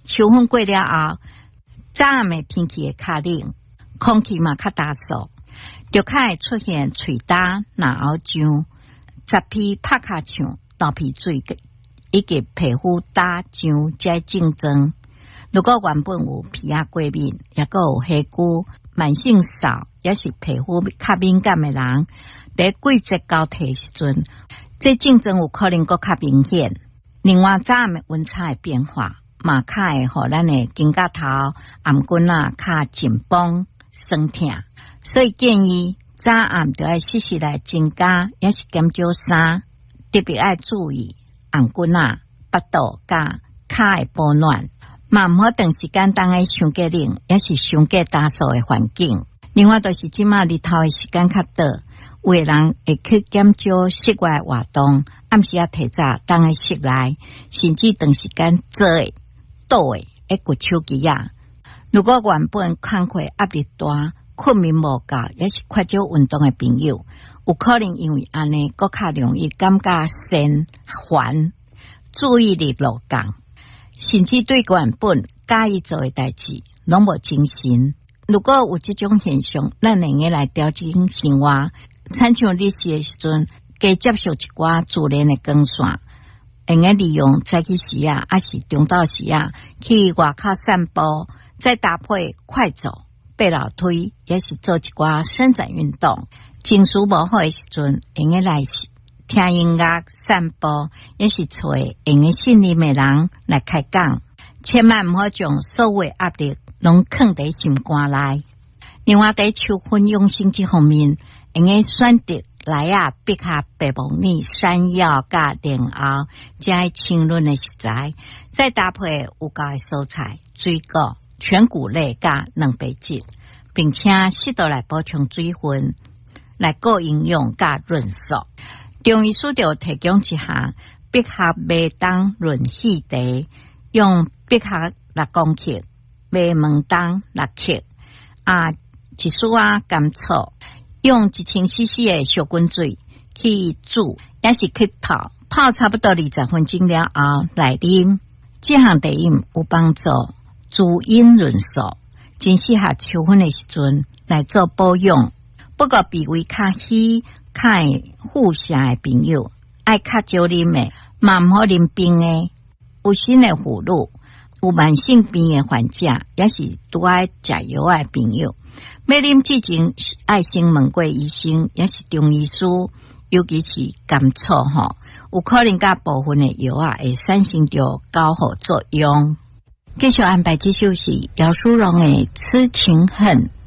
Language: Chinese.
秋分过了后，早暗的天气会较冷，空气嘛较干燥，就开始出现喙焦、脑后痒、十皮拍卡呛、流鼻水以及皮肤焦痒这症状。如果原本有皮肤过敏，也个有黑骨、慢性扫，也是皮肤较敏感的人，在季节交替时阵，这症状有可能更较明显。另外，早暗的温差的变化，嘛较会互咱的肩胛头、颔棍啊较紧绷、酸痛，所以建议早暗就要适时来增加，也是减少衫，特别要注意颔棍啊、腹肚甲脚的保暖。嘛毋好长时间当个伤过冷，也是伤过干燥的环境。另外，就是即马日头的时间较短，有的人会去减少室外活动，暗时啊提早当个室内，甚至长时间坐的、倒的，会骨手机啊。如果原本工课压力大，困眠无够，也是缺少运动的朋友，有可能因为安尼，更较容易感觉心烦，注意力落降。甚至对原本介意做的代志，拢无精神。如果有这种现象，咱能够来调整生活。亲像日时的时阵，加接受一寡自然的光线，能够利用早起时啊，还是中昼时啊，去外口散步，再搭配快走、爬楼梯，也是做一寡伸展运动。情绪无好的时阵，能够来听音乐、散步，也是找会用信任的人来开讲。千万唔好将所有压力拢藏在心肝内。另外，在秋分养生这方面，用个选择来碧霞、白木耳、山药加莲藕，加清润的食材，再搭配有够的蔬菜、水果、全谷类加蛋白质，并且适度来补充水分，来够营养加润素。中医师就提供一项碧霞麦冬润气茶，用碧霞6公克、麦门冬6克一丝甘草，用1000cc 的小滚水去煮，也是去泡差不多20分钟了后来啉。这项茶饮有帮助滋阴润燥，真适合秋分的时阵来做保养。不过脾胃较虚、较腹泻的朋友，爱较少啉的，嘛唔好啉冰的。有心的妇女、有慢性病的患者，也是拄爱食药的朋友，要啉之前爱先问过医生，也是中医师，尤其是甘草有可能甲部分的药会产生着交互作用。继续安排这首是姚淑荣的《痴情恨》。